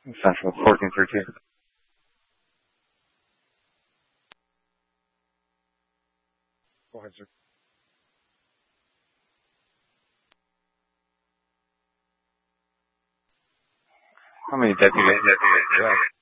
Central 1413. Go ahead, sir. How many deputies?